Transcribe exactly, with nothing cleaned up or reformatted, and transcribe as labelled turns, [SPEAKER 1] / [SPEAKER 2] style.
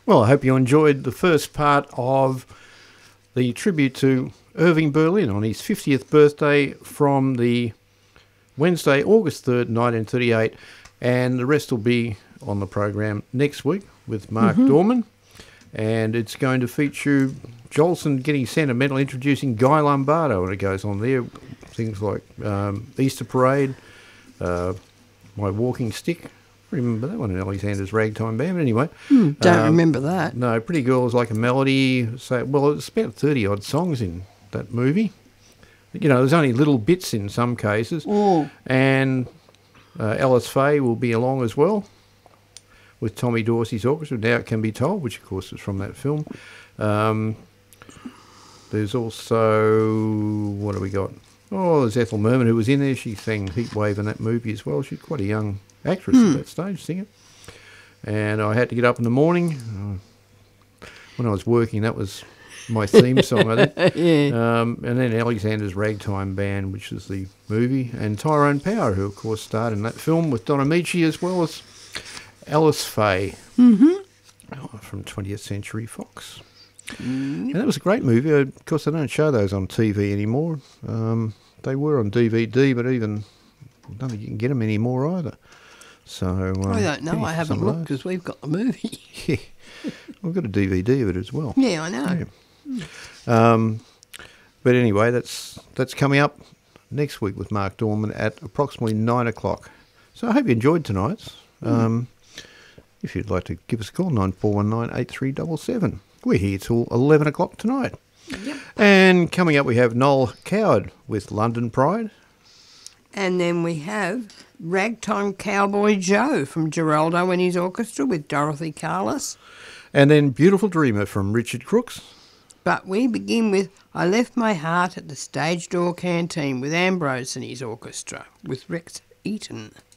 [SPEAKER 1] Well, I hope you enjoyed the first part of the tribute to Irving Berlin on his fiftieth birthday from the Wednesday, August third, nineteen thirty-eight, and the rest will be on the program next week with Mark mm-hmm. Dorman, and it's going to feature Jolson getting sentimental, introducing Guy Lombardo, and it goes on there, things like um, Easter Parade, uh, My Walking Stick. Remember that one in Alexander's Ragtime Band? But anyway.
[SPEAKER 2] Mm, don't
[SPEAKER 1] um,
[SPEAKER 2] remember that.
[SPEAKER 1] No, Pretty Girls Like a Melody. So, well, it's about thirty-odd songs in that movie. You know, there's only little bits in some cases.
[SPEAKER 2] Oh.
[SPEAKER 1] And uh, Alice Faye will be along as well with Tommy Dorsey's orchestra, Now It Can Be Told, which, of course, is from that film. Um, there's also, what have we got? Oh, there's Ethel Merman, who was in there. She sang Heat Wave in that movie as well. She's quite a young actress mm. at that stage, singer. And I had to get up in the morning. Uh, when I was working, that was my theme song, I think.
[SPEAKER 2] yeah.
[SPEAKER 1] Um, and then Alexander's Ragtime Band, which is the movie. And Tyrone Power, who, of course, starred in that film with Don Amici, as well as Alice Faye
[SPEAKER 2] mm-hmm.
[SPEAKER 1] oh, from twentieth Century Fox.
[SPEAKER 2] Mm.
[SPEAKER 1] And that was a great movie. Of course, they don't show those on T V anymore. Um, they were on D V D, but even I don't think you can get them anymore either. So um,
[SPEAKER 2] I don't know. I haven't looked because we've got the movie.
[SPEAKER 1] Yeah, we've got a D V D of it as well.
[SPEAKER 2] Yeah, I know.
[SPEAKER 1] Yeah. Um, but anyway, that's that's coming up next week with Mark Dorman at approximately nine o'clock. So I hope you enjoyed tonight's. Um, mm. If you'd like to give us a call, nine four one nine eight three seven seven. We're here till eleven o'clock tonight.
[SPEAKER 2] Yep.
[SPEAKER 1] And coming up, we have Noel Coward with London Pride.
[SPEAKER 2] And then we have Ragtime Cowboy Joe from Geraldo and his orchestra with Dorothy Carlos.
[SPEAKER 1] And then Beautiful Dreamer from Richard Crooks.
[SPEAKER 2] But we begin with I Left My Heart at the Stage Door Canteen with Ambrose and his orchestra with Rex Eaton.